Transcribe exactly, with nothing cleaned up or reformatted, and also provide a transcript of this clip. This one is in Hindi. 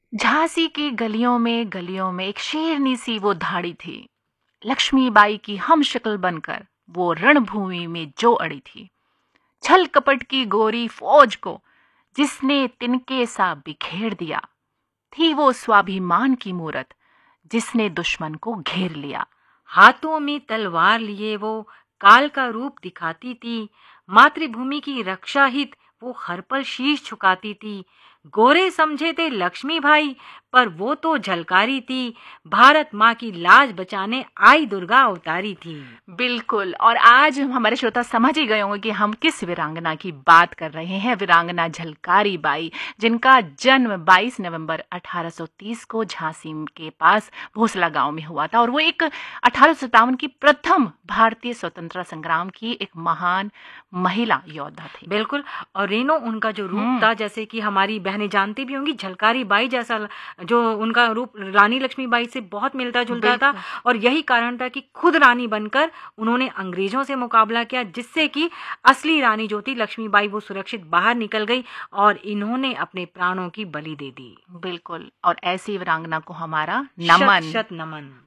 झांसी की गलियों में गलियों में एक शेरनी सी वो धाड़ी थी, लक्ष्मीबाई की हम शक्ल बनकर वो रणभूमि में जो अड़ी थी। छल कपट की गोरी फौज को जिसने तिनके सा बिखेर दिया, थी वो स्वाभिमान की मूरत जिसने दुश्मन को घेर लिया। हाथों में तलवार लिए वो काल का रूप दिखाती थी, मातृभूमि की रक्षा हित वो हर पल शीश झुकाती थी। गोरे समझे थे लक्ष्मी भाई, पर वो तो झलकारी थी, भारत माँ की लाज बचाने आई दुर्गा अवतारी थी। बिल्कुल। और आज हमारे श्रोता समझ ही गए होंगे कि हम किस वीरांगना की बात कर रहे हैं। वीरांगना झलकारी बाई, जिनका जन्म बाईस नवंबर अठारह सौ तीस को झांसी के पास भोसला गांव में हुआ था और वो एक अठारह सौ सत्तावन की प्रथम भारतीय स्वतंत्रता संग्राम की एक महान महिला योद्धा थी। बिल्कुल। और रेनो, उनका जो रूप था, जैसे कि हमारी बहनें जानती भी होंगी, झलकारी बाई जैसा जो उनका रूप रानी लक्ष्मीबाई से बहुत मिलता जुलता था। और यही कारण था कि खुद रानी बनकर उन्होंने अंग्रेजों से मुकाबला किया, जिससे कि असली रानी जो थी लक्ष्मीबाई वो सुरक्षित बाहर निकल गई और इन्होंने अपने प्राणों की बलि दे दी। बिल्कुल। और ऐसी वीरांगना को हमारा नमन। शत शत नमन।